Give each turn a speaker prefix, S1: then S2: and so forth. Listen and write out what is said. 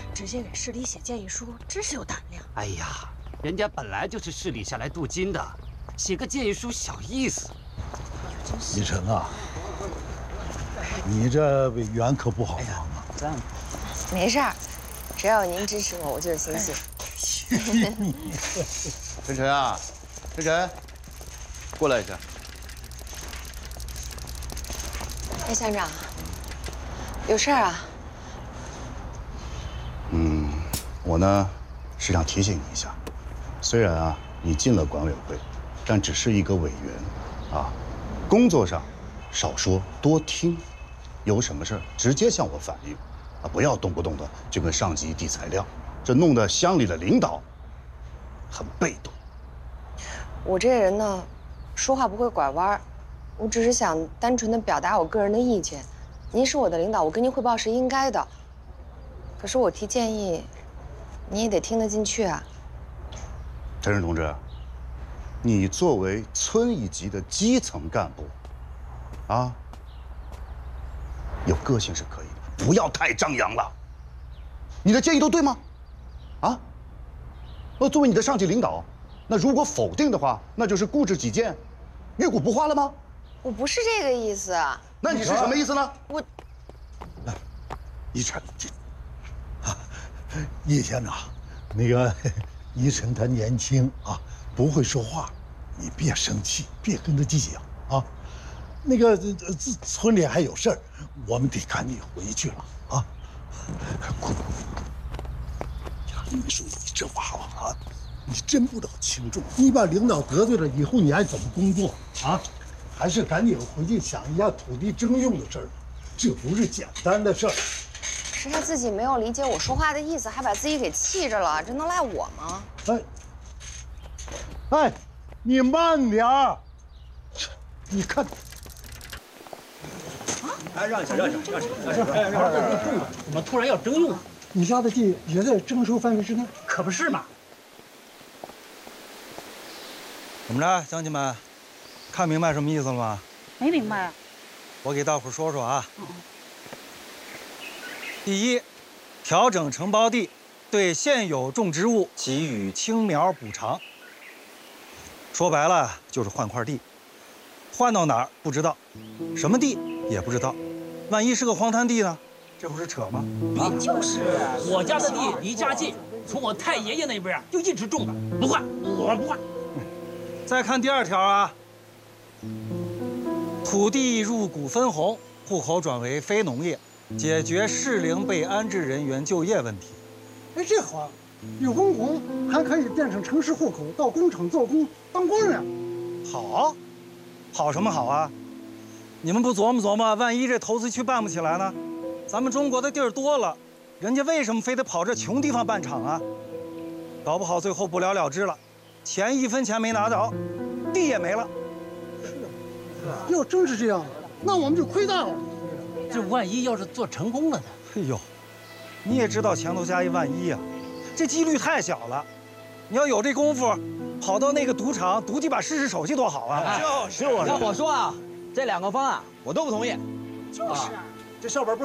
S1: 直接给市里写建议书，真是有胆量。
S2: 哎呀，人家本来就是市里下来镀金的，写个建议书小意思。
S3: 李晨啊，你这委员可不好当啊。
S2: 这样，
S4: 没事儿，只要有您支持我，我就是欣喜。
S5: 晨晨啊，晨晨，过来一下。
S4: 哎，乡长，有事儿啊？
S5: 我呢是想提醒你一下，虽然啊你进了管委会，但只是一个委员，啊，工作上少说多听，有什么事儿直接向我反映，啊，不要动不动的就跟上级递材料，这弄得乡里的领导很被动。
S4: 我这人呢，说话不会拐弯儿，我只是想单纯的表达我个人的意见。您是我的领导，我跟您汇报是应该的。可是我提建议，你也得听得进去啊。
S5: 陈胜同志，你作为村一级的基层干部，啊，有个性是可以的，不要太张扬了。你的建议都对吗？啊？作为你的上级领导，那如果否定的话，那就是固执己见，越骨不化了吗？
S4: 我不是这个意思。
S5: 那你是什么意思呢？
S4: 我，
S3: 一晨，叶县长，那个一晨他年轻啊，不会说话，你别生气，别跟他计较啊。那个村里还有事儿，我们得赶紧回去了啊。快！呀，你说你这娃娃啊，你真不知道轻重。你把领导得罪了以后，你还怎么工作啊？还是赶紧回去想一下土地征用的事儿，这不是简单的事儿。
S4: 是他自己没有理解我说话的意思，还把自己给气着了，这能赖我吗？
S3: 哎，你慢点儿！你看，
S6: 哎，让一下，让一下，让一下，
S2: 怎么突然要征用啊？
S7: 你家的地也在征收范围之内，
S2: 可不是嘛！
S6: 怎么着，乡亲们，看明白什么意思了吗？
S1: 没明白啊。
S6: 我给大伙说说啊。第一，调整承包地，对现有种植物给予青苗补偿。说白了就是换块地，换到哪儿不知道，什么地也不知道，万一是个荒滩地呢？这不是扯吗？
S2: 啊，就是我家的地离家近，从我太爷爷那边就一直种的，不换，我不换。
S6: 再看第二条啊，土地入股分红，户口转为非农业，解决适龄被安置人员就业问题。
S7: 哎，这好啊，有分红还可以变成城市户口，到工厂做工当工人。
S6: 好，好什么好啊？你们不琢磨琢磨，万一这投资区办不起来呢？咱们中国的地儿多了，人家为什么非得跑这穷地方办厂啊？搞不好最后不了了之了，钱1分钱没拿着，地也没了。
S7: 要真是这样，那我们就亏大了。
S2: 这万一要是做成功了呢？
S6: 哎呦，你也知道前头加一万一啊，这几率太小了。你要有这功夫，跑到那个赌场赌几把试试手气多好啊！
S8: 就是，要我说啊，这2个方案我都不同意。
S7: 就是，这上边不